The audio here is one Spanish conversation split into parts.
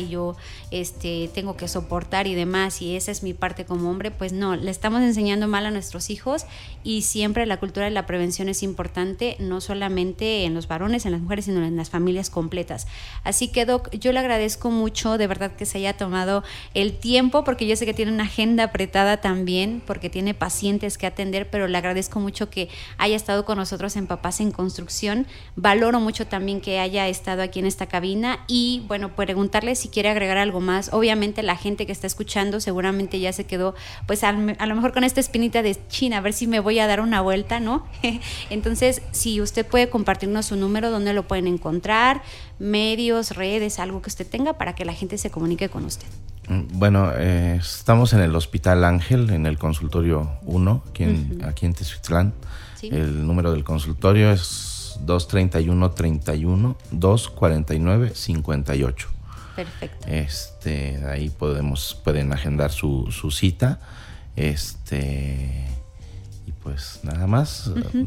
y yo tengo que soportar y demás, y esa es mi parte como hombre, pues no, le estamos enseñando mal a nuestros hijos, y siempre la cultura de la prevención es importante, no solamente en los varones, en las mujeres, sino en las familias completas. Así que, Doc, yo le agradezco mucho, de verdad, que se haya tomado el tiempo, porque yo sé que tiene una agenda apretada también, porque tiene pacientes que atender, pero le agradezco mucho que haya estado con nosotros en Papás en Construcción. Valoro mucho también que haya estado aquí en esta cabina, y bueno, preguntarle si quiere agregar algo más. Obviamente la gente que está escuchando seguramente ya se quedó, pues a lo mejor con esta espinita de China, a ver si me voy a dar una vuelta, ¿no? Entonces, si usted puede compartirnos su número, dónde lo pueden encontrar, medios, redes, algo que usted tenga para que la gente se comunique con usted. Bueno, estamos en el Hospital Ángel, en el consultorio 1, aquí en Teciutlán. ¿Sí? El número del consultorio es 231-31-249-58. Perfecto. Ahí pueden agendar su cita. Y pues nada más.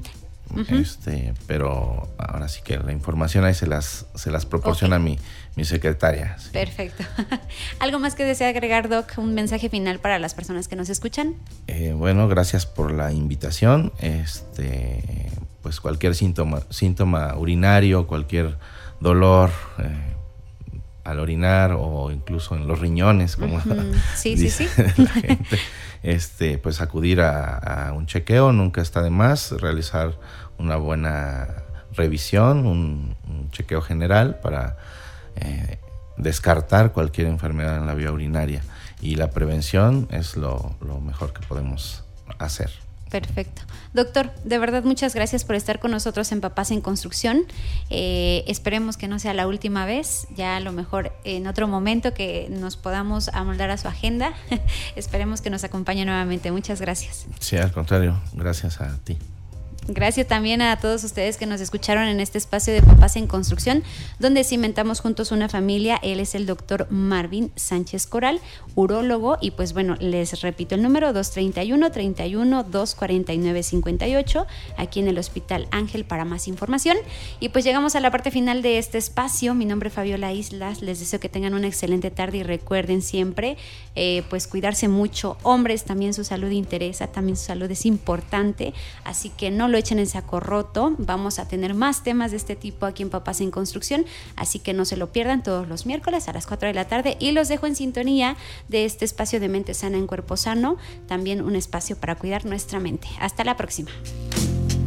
Pero ahora sí que la información ahí se las proporciona mi secretaria. Sí. Perfecto. ¿Algo más que desea agregar, Doc? ¿Un mensaje final para las personas que nos escuchan? Bueno, gracias por la invitación. Pues cualquier síntoma urinario, cualquier dolor al orinar, o incluso en los riñones, como dice la gente, pues acudir a un chequeo, nunca está de más, realizar una buena revisión, un chequeo general para descartar cualquier enfermedad en la vía urinaria, y la prevención es lo mejor que podemos hacer. Perfecto. Doctor, de verdad muchas gracias por estar con nosotros en Papás en Construcción. Esperemos que no sea la última vez, ya a lo mejor en otro momento que nos podamos amoldar a su agenda. Esperemos que nos acompañe nuevamente. Muchas gracias. Sí, al contrario, gracias a ti. Gracias también a todos ustedes que nos escucharon en este espacio de Papás en Construcción, donde cimentamos juntos una familia. Él es el doctor Marvin Sánchez Coral, urólogo, y pues bueno, les repito el número 231-31-249-58, aquí en el Hospital Ángel para más información. Y pues llegamos a la parte final de este espacio. Mi nombre es Fabiola Islas, les deseo que tengan una excelente tarde, y recuerden siempre pues cuidarse mucho. Hombres, también su salud interesa, también su salud es importante, así que no lo echen en saco roto. Vamos a tener más temas de este tipo aquí en Papás en Construcción, así que no se lo pierdan todos los miércoles a las 4 de la tarde, y los dejo en sintonía de este espacio de Mente Sana en Cuerpo Sano, también un espacio para cuidar nuestra mente. Hasta la próxima.